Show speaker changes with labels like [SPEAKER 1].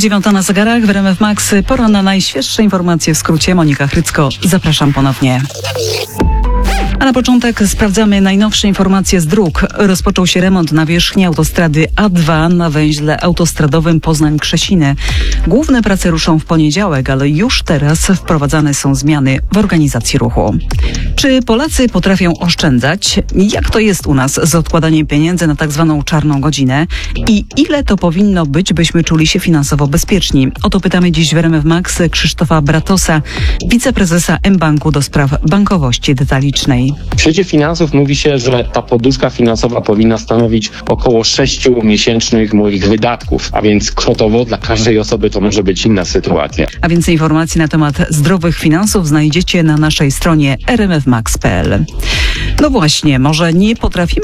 [SPEAKER 1] 9 na zegarach w RMF Max. Pora na najświeższe informacje w skrócie. Monika Chrycko, zapraszam ponownie. A na początek sprawdzamy najnowsze informacje z dróg. Rozpoczął się remont nawierzchni autostrady A2 na węźle autostradowym Poznań-Krzesiny. Główne prace ruszą w poniedziałek, ale już teraz wprowadzane są zmiany w organizacji ruchu. Czy Polacy potrafią oszczędzać? Jak to jest u nas z odkładaniem pieniędzy na tak zwaną czarną godzinę? I ile to powinno być, byśmy czuli się finansowo bezpieczni? O to pytamy dziś w RMF Max Krzysztofa Bratosa, wiceprezesa mBanku do spraw bankowości detalicznej.
[SPEAKER 2] W świecie finansów mówi się, że ta poduszka finansowa powinna stanowić około 6 miesięcznych moich wydatków, a więc kwotowo dla każdej osoby to może być inna sytuacja.
[SPEAKER 1] A więcej informacji na temat zdrowych finansów znajdziecie na naszej stronie rmfmax.pl. No właśnie, może nie potrafimy